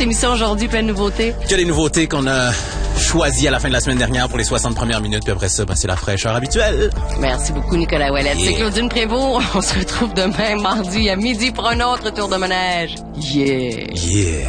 l'émission aujourd'hui, plein de nouveautés. Que les nouveautés qu'on a choisies à la fin de la semaine dernière pour les 60 premières minutes, puis après ça, c'est la fraîcheur habituelle. Merci beaucoup, Nicolas Ouellet. Yeah. C'est Claudine Prévost. On se retrouve demain, mardi, à midi, pour un autre tour de manège. Yeah! Yeah!